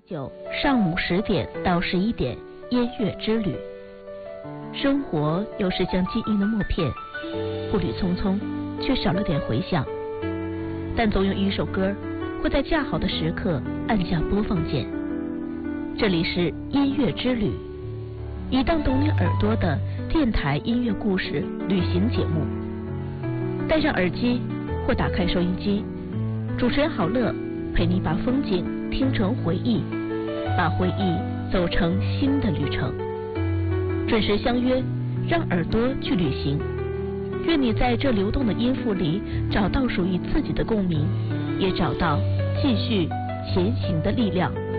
9上午10点到11点，音乐之旅。生活有时像记忆的默片，步履匆匆，却少了点回响。但总有一首歌会在恰好的时刻按下播放键。这里是音乐之旅，一档懂你耳朵的电台音乐故事旅行节目。戴上耳机或打开收音机，主持人郝乐陪你把风景听成回忆，把回忆走成新的旅程。准时相约，让耳朵去旅行。愿你在这流动的音符里找到属于自己的共鸣，也找到继续前行的力量。